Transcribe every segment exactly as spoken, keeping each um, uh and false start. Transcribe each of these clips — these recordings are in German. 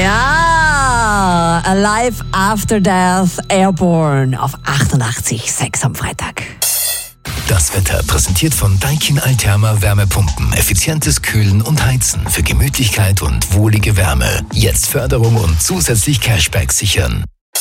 Ja, Alive After Death, Airborne auf achtundachtzig Komma sechs am Freitag. Das Wetter präsentiert von Daikin Alterma Wärmepumpen. Effizientes Kühlen und Heizen für Gemütlichkeit und wohlige Wärme. Jetzt Förderung und zusätzlich Cashback sichern.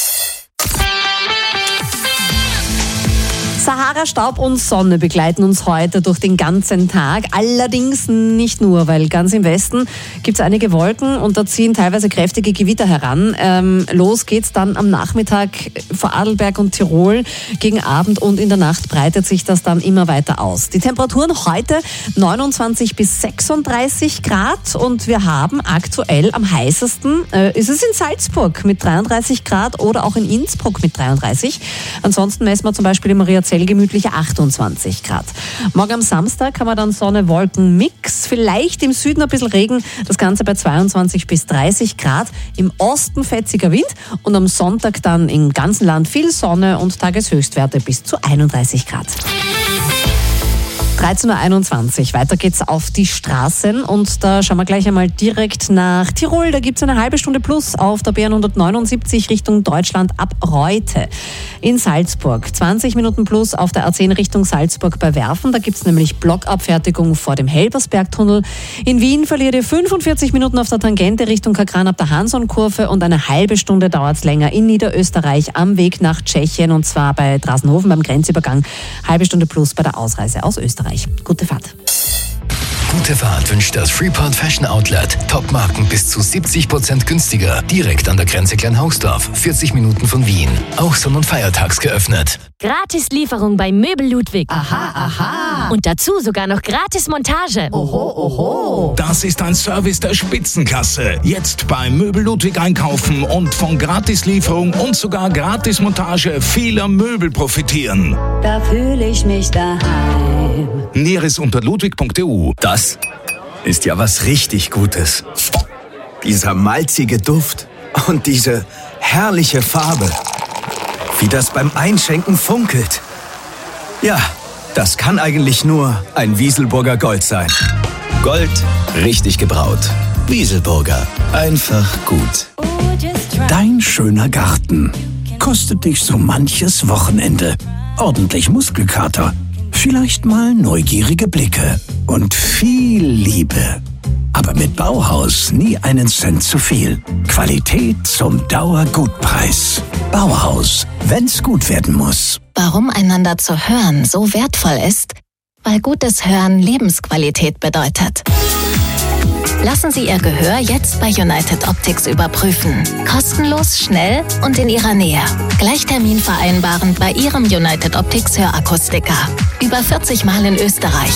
Sahara, Staub und Sonne begleiten uns heute durch den ganzen Tag. Allerdings nicht nur, weil ganz im Westen gibt es einige Wolken und da ziehen teilweise kräftige Gewitter heran. Ähm, los geht's dann am Nachmittag vor Adelberg und Tirol. Gegen Abend und in der Nacht breitet sich das dann immer weiter aus. Die Temperaturen heute neunundzwanzig bis sechsunddreißig Grad und wir haben aktuell am heißesten, äh, ist es in Salzburg mit dreiunddreißig Grad oder auch in Innsbruck mit dreiunddreißig. Ansonsten messen wir zum Beispiel in Mariazell gemütliche achtundzwanzig Grad. Morgen am Samstag haben wir dann Sonne-Wolken-Mix. Vielleicht im Süden ein bisschen Regen. Das Ganze bei zweiundzwanzig bis dreißig Grad. Im Osten fetziger Wind. Und am Sonntag dann im ganzen Land viel Sonne und Tageshöchstwerte bis zu einunddreißig Grad. dreizehn Uhr einundzwanzig. Weiter geht's auf die Straßen und da schauen wir gleich einmal direkt nach Tirol. Da gibt's eine halbe Stunde plus auf der B hundertneunundsiebzig Richtung Deutschland ab Reute. In Salzburg zwanzig Minuten plus auf der A zehn Richtung Salzburg bei Werfen. Da gibt's nämlich Blockabfertigung vor dem Helbersbergtunnel. In Wien verliert ihr fünfundvierzig Minuten auf der Tangente Richtung Kagran ab der Hanson-Kurve und eine halbe Stunde dauert's länger in Niederösterreich am Weg nach Tschechien und zwar bei Drasenhofen beim Grenzübergang. Halbe Stunde plus bei der Ausreise aus Österreich. Gute Fahrt. Gute Fahrt wünscht das Freeport Fashion Outlet. Top-Marken bis zu siebzig Prozent günstiger. Direkt an der Grenze Kleinhausdorf. vierzig Minuten von Wien. Auch sonn- und feiertags geöffnet. Gratis Lieferung bei Möbel Ludwig. Aha, aha. Und dazu sogar noch gratis Montage. Oho, oho. Das ist ein Service der Spitzenklasse. Jetzt bei Möbel Ludwig einkaufen und von Gratislieferung und sogar Gratismontage vieler Möbel profitieren. Da fühle ich mich daheim. Näheres unter ludwig punkt e u. Das ist ja was richtig Gutes. Dieser malzige Duft und diese herrliche Farbe. Wie das beim Einschenken funkelt. Ja, das kann eigentlich nur ein Wieselburger Gold sein. Gold, richtig gebraut. Wieselburger, einfach gut. Dein schöner Garten kostet dich so manches Wochenende. Ordentlich Muskelkater, vielleicht mal neugierige Blicke und viel Liebe. Aber mit Bauhaus nie einen Cent zu viel. Qualität zum Dauergutpreis. Bauhaus, wenn's gut werden muss. Warum einander zu hören so wertvoll ist? Weil gutes Hören Lebensqualität bedeutet. Lassen Sie Ihr Gehör jetzt bei United Optics überprüfen. Kostenlos, schnell und in Ihrer Nähe. Gleich Termin vereinbaren bei Ihrem United Optics Hörakustiker. Über vierzig Mal in Österreich.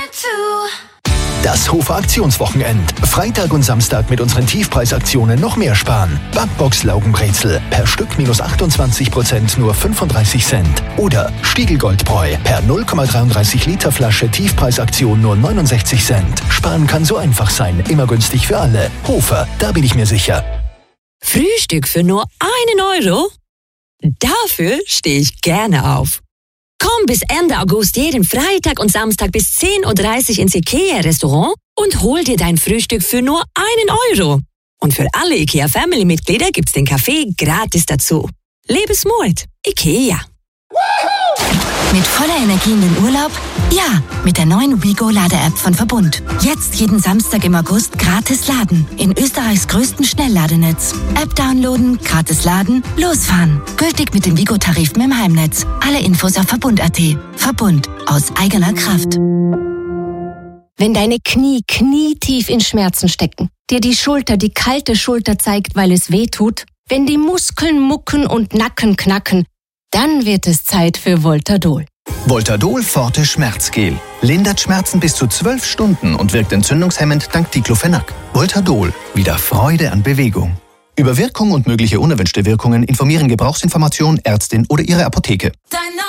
Das Hofer Aktionswochenend. Freitag und Samstag mit unseren Tiefpreisaktionen noch mehr sparen. Backbox Laugenbrezel per Stück minus achtundzwanzig Prozent nur fünfunddreißig Cent. Oder Stiegelgoldbräu per null Komma dreiunddreißig Liter Flasche Tiefpreisaktion nur neunundsechzig Cent. Sparen kann so einfach sein. Immer günstig für alle. Hofer, da bin ich mir sicher. Frühstück für nur einen Euro? Dafür stehe ich gerne auf. Komm bis Ende August jeden Freitag und Samstag bis zehn Uhr dreißig ins IKEA-Restaurant und hol dir dein Frühstück für nur einen Euro. Und für alle IKEA-Family-Mitglieder gibt's den Kaffee gratis dazu. Lebensmut. IKEA. Mit voller Energie in den Urlaub? Ja, mit der neuen WeGo-Lade-App von Verbund. Jetzt jeden Samstag im August gratis laden. In Österreichs größten Schnellladenetz. App downloaden, gratis laden, losfahren. Gültig mit den WeGo-Tarifen im Heimnetz. Alle Infos auf Verbund punkt at. Verbund. Aus eigener Kraft. Wenn deine Knie knietief in Schmerzen stecken, dir die Schulter die kalte Schulter zeigt, weil es weh tut, wenn die Muskeln mucken und Nacken knacken, dann wird es Zeit für Voltadol. Voltadol Forte Schmerzgel. Lindert Schmerzen bis zu zwölf Stunden und wirkt entzündungshemmend dank Diclofenac. Voltadol. Wieder Freude an Bewegung. Über Wirkung und mögliche unerwünschte Wirkungen informieren Gebrauchsinformation, Ärztin oder Ihre Apotheke.